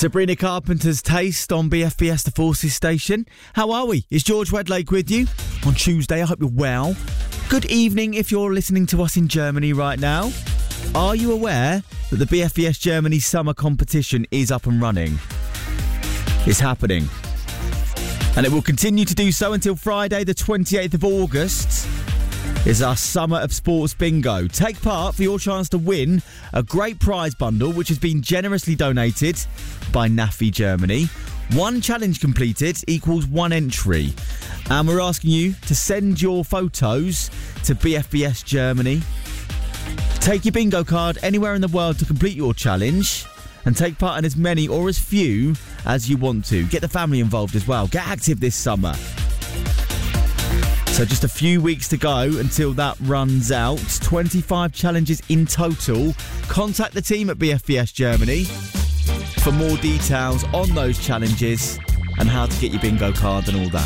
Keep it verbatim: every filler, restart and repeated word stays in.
Sabrina Carpenter's Taste on B F B S The Forces station. How are we? It's George Wedlake with you on Tuesday. I hope you're well. Good evening if you're listening to us in Germany right now. Are you aware that the B F B S Germany summer competition is up and running? It's happening. And it will continue to do so until Friday the twenty-eighth of August. Is our Summer of Sports Bingo. Take part for your chance to win a great prize bundle which has been generously donated by N A F I Germany. One challenge completed equals one entry. And we're asking you to send your photos to B F B S Germany. Take your bingo card anywhere in the world to complete your challenge and take part in as many or as few as you want to. Get the family involved as well. Get active this summer. So just a few weeks to go until that runs out. twenty-five challenges in total. Contact the team at B F B S Germany for more details on those challenges and how to get your bingo card and all that.